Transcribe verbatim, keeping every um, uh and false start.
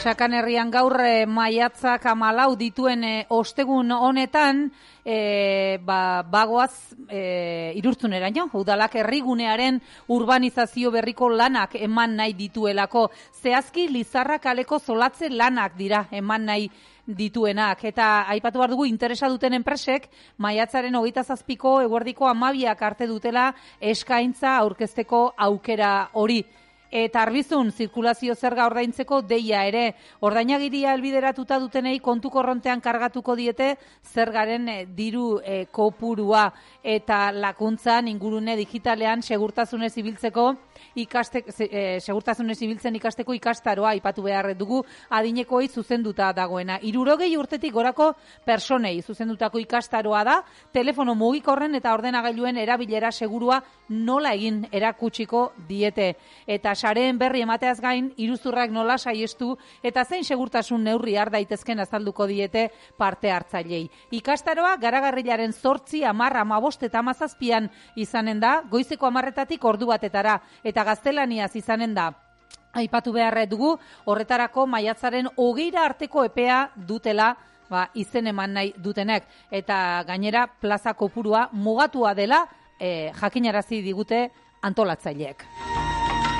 Sakan herrian gaur e, maiatzak hamalau dituen e, ostegun honetan e, ba, bagoaz e, Irurtzuneraino. Udalak herrigunearen urbanizazio berriko lanak eman nahi dituelako. Zehazki Lizarra kaleko zolatze lanak dira eman nahi dituenak. Eta aipatu behar dugu interesa duten enpresek maiatzaren hogeita zazpiko eguerdiko hamabiak arte dutela eskaintza aurkezteko aukera hori. Eta arbizun, zirkulazio zerga ordaintzeko deia ere. Ordainagiria helbideratuta dutenei kontu korrontean kargatuko diete zergaren e, diru e, kopurua. Eta lakuntzan ingurune digitalean segurtasunez ibiltzeko ikaste, e, segurtasunez ibiltzen ikasteko ikastaroa aipatu behar dugu adinekoei zuzenduta dagoena. Hirurogei urtetik gorako personei zuzendutako ikastaroa da, telefono mugikorren eta ordenagailuen erabilera segurua nola egin erakutsiko diete. Eta sareen berri emateaz gain, iruzurrak nola saiestu eta zein segurtasun neurri har daitezken azalduko diete parte hartzailei. Ikastaroa garagarrilaren zortzi, hamar, hamabost eta hamazazpian izanen da, goizeko hamarretatik ordu batetara, eta gaztelaniaz izanen da. Aipatu behar dugu, horretarako maiatzaren hogeira arteko epea dutela ba, izen eman nahi dutenek, eta gainera plaza kopurua mugatua dela eh, jakinarazi digute antolatzaileek.